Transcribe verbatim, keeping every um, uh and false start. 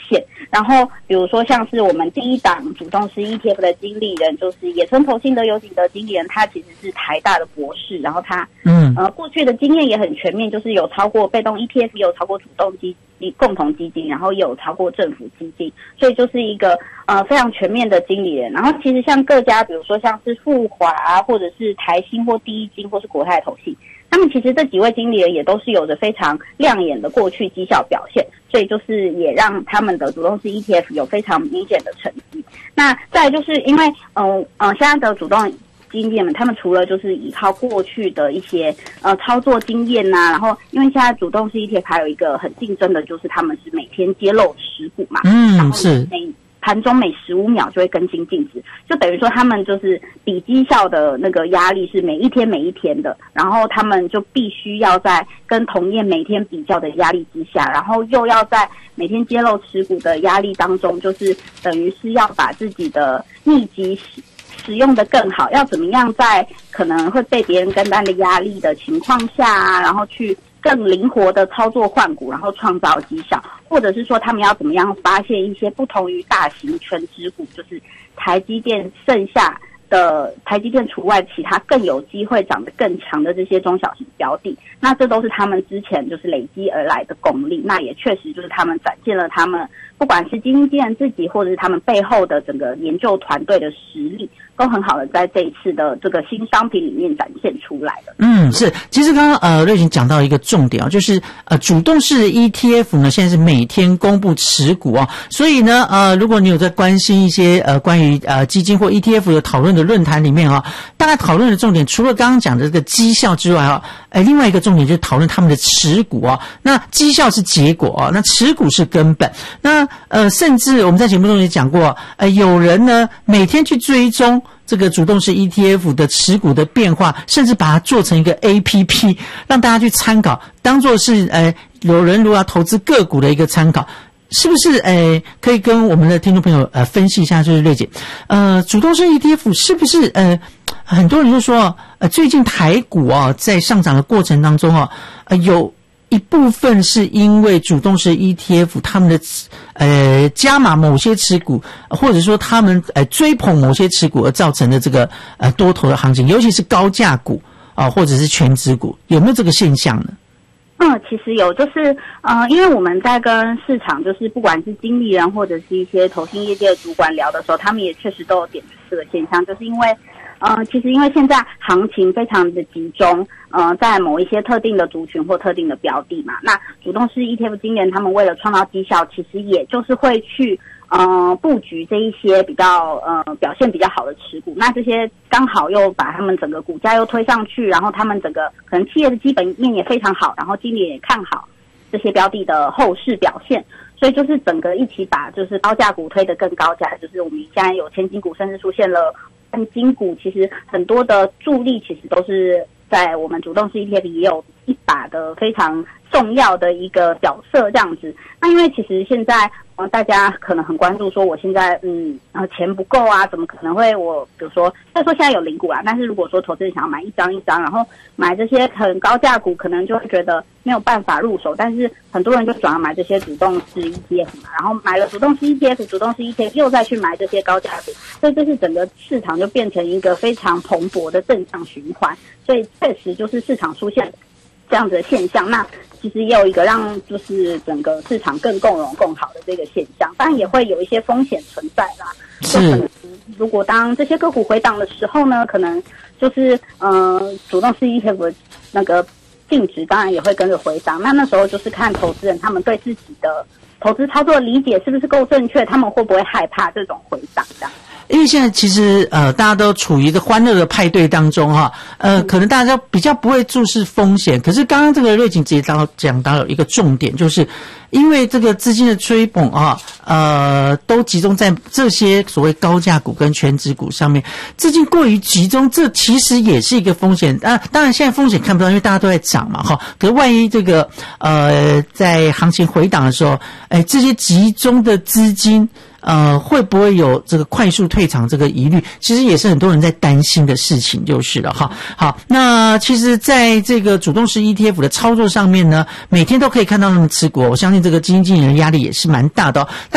现。然后比如说像是我们第一档主动式 E T F 的经理人，就是野村投信的尤景德经理人，他其实是台大的博士，然后他嗯呃过去的经验也很全面，就是有超过被动 E T F， 也有超过主动基共同基金，然后也有超过政府基金，所以就是一个呃非常全面的经理人。然后其实像各家，比如说像是富华啊，或者是台新或第一金或是国泰投信，他们其实这几位经理人也都是有着非常亮眼的过去绩效表现，所以就是也让他们的主动式 E T F 有非常明显的成绩。那再来就是因为嗯呃现在的主动经验们，他们除了就是依靠过去的一些呃操作经验呐、啊，然后因为现在主动式 E T F 还有一个很竞争的，就是他们是每天揭露持股嘛， 嗯， 然后是每盘中每十五秒就会更新净值，就等于说他们就是比绩效的那个压力是每一天每一天的，然后他们就必须要在跟同业每天比较的压力之下，然后又要在每天揭露持股的压力当中，就是等于是要把自己的秘籍使用的更好，要怎么样在可能会被别人跟单的压力的情况下啊，然后去更灵活的操作换股，然后创造绩效，或者是说他们要怎么样发现一些不同于大型全指股，就是台积电剩下的台积电除外其他更有机会涨得更强的这些中小型标的，那这都是他们之前就是累积而来的功力，那也确实就是他们展现了他们不管是基金经理自己或者是他们背后的整个研究团队的实力，都很好的在这一次的这个新商品里面展现出来的。 嗯，是。其实刚刚呃瑞婷讲到一个重点啊，就是呃主动式 E T F 呢，现在是每天公布持股啊，所以呢呃如果你有在关心一些呃关于呃基金或 E T F 的讨论的论坛里面啊，大概讨论的重点除了刚刚讲的这个绩效之外啊，呃另外一个重点就是讨论他们的持股啊。那绩效是结果啊，那持股是根本。那呃甚至我们在节目中也讲过，呃有人呢每天去追踪这个主动式 E T F 的持股的变化，甚至把它做成一个 A P P 让大家去参考，当作是呃有人如果要投资个股的一个参考。是不是呃可以跟我们的听众朋友呃分析一下，就是瑞姐呃主动式 E T F 是不是呃很多人就说呃最近台股啊在上涨的过程当中啊呃有一部分是因为主动式 E T F 他们的呃加码某些持股，或者说他们呃追捧某些持股而造成的这个呃多头的行情，尤其是高价股啊、呃、或者是全指股，有没有这个现象呢？ 嗯，其实有，就是呃，因为我们在跟市场，就是不管是经理人或者是一些投信业界的主管聊的时候，他们也确实都有点出这个现象，就是因为呃，其实因为现在行情非常的集中，呃，在某一些特定的族群或特定的标的嘛，那主动式 E T F 经理人他们为了创造绩效，其实也就是会去呃布局这一些比较呃表现比较好的持股，那这些刚好又把他们整个股价又推上去，然后他们整个可能企业的基本面也非常好，然后经理也看好这些标的的后市表现，所以就是整个一起把就是高价股推得更高价，就是我们现在有千金股，甚至出现了万金股，其实很多的助力其实都是在我们主动式 E T F 也有一把的非常重要的一个角色这样子。那因为其实现在呃大家可能很关注说我现在嗯呃钱不够啊，怎么可能会我比如说再说现在有零股啊，但是如果说投资人想要买一张一张，然后买这些很高价股，可能就会觉得没有办法入手，但是很多人就转而买这些主动式 E T F 嘛，然后买了主动式 E T F 主动式 E T F 又再去买这些高价股，所以这是整个市场就变成一个非常蓬勃的正向循环，所以确实就是市场出现这样子的现象，那其实也有一个让就是整个市场更共荣共好的这个现象，当然也会有一些风险存在啦。就可能如果当这些个股回档的时候呢，可能就是呃主动式 E T F 的那个净值当然也会跟着回档，那那时候就是看投资人他们对自己的投资操作的理解是不是够正确，他们会不会害怕这种回档这样。 因为现在其实呃大家都处于一个欢乐的派对当中哈，呃可能大家比较不会注视风险，可是刚刚这个瑞景直接讲到讲到有一个重点，就是因为这个资金的追捧啊，呃都集中在这些所谓高价股跟全指股上面，资金过于集中，这其实也是一个风险。啊当然现在风险看不到，因为大家都在涨嘛哈，可是万一这个呃在行情回档的时候，哎这些集中的资金呃，会不会有这个快速退场这个疑虑？其实也是很多人在担心的事情，就是了哈。好，那其实在这个主动式 E T F 的操作上面呢，每天都可以看到他们持股，我相信这个基金经理人压力也是蛮大的哦。